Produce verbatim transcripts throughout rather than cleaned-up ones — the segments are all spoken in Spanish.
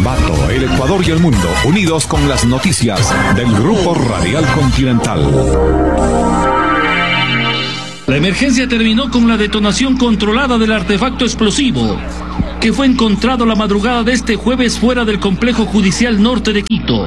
Ambato, el Ecuador y el mundo, unidos con las noticias del Grupo Radial Continental. La emergencia terminó con la detonación controlada del artefacto explosivo, que fue encontrado la madrugada de este jueves fuera del complejo judicial norte de Quito.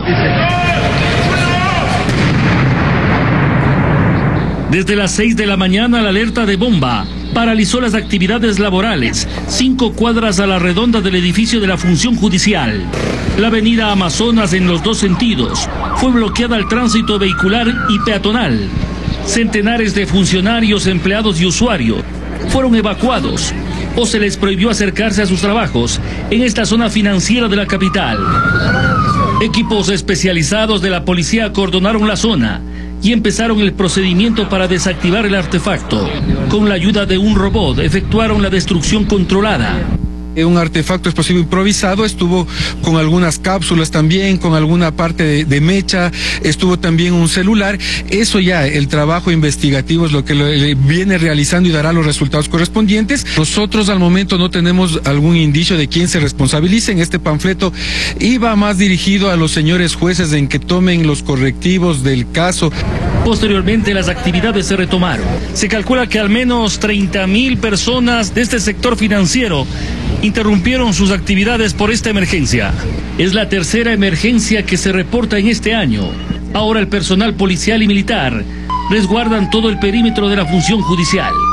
Desde las seis de la mañana, la alerta de bomba paralizó las actividades laborales, cinco cuadras a la redonda del edificio de la función judicial. La avenida Amazonas, en los dos sentidos, fue bloqueada al tránsito vehicular y peatonal. Centenares de funcionarios, empleados y usuarios fueron evacuados o se les prohibió acercarse a sus trabajos en esta zona financiera de la capital. Equipos especializados de la policía acordonaron la zona y empezaron el procedimiento para desactivar el artefacto. Con la ayuda de un robot efectuaron la destrucción controlada. Un artefacto explosivo improvisado, estuvo con algunas cápsulas también, con alguna parte de, de mecha, estuvo también un celular. Eso ya, el trabajo investigativo es lo que lo, le viene realizando y dará los resultados correspondientes. Nosotros al momento no tenemos algún indicio de quién se responsabilice. En este panfleto iba más dirigido a los señores jueces en que tomen los correctivos del caso. Posteriormente, las actividades se retomaron. Se calcula que al menos treinta mil personas de este sector financiero interrumpieron sus actividades por esta emergencia. Es la tercera emergencia que se reporta en este año. Ahora el personal policial y militar resguardan todo el perímetro de la función judicial.